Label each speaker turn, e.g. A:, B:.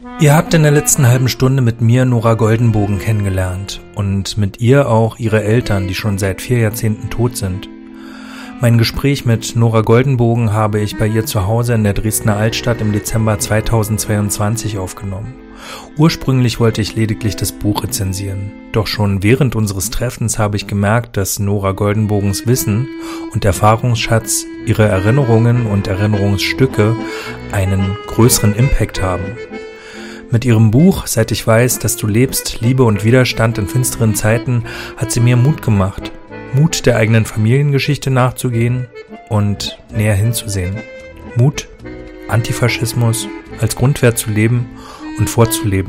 A: Ihr habt in der letzten halben Stunde mit mir Nora Goldenbogen kennengelernt und mit ihr auch ihre Eltern, die schon seit 4 Jahrzehnten tot sind. Mein Gespräch mit Nora Goldenbogen habe ich bei ihr zu Hause in der Dresdner Altstadt im Dezember 2022 aufgenommen. Ursprünglich wollte ich lediglich das Buch rezensieren, doch schon während unseres Treffens habe ich gemerkt, dass Nora Goldenbogens Wissen und Erfahrungsschatz, ihre Erinnerungen und Erinnerungsstücke einen größeren Impact haben. Mit ihrem Buch »Seit ich weiß, dass du lebst, Liebe und Widerstand in finsteren Zeiten« hat sie mir Mut gemacht. Mut, der eigenen Familiengeschichte nachzugehen und näher hinzusehen. Mut, Antifaschismus als Grundwert zu leben und vorzuleben.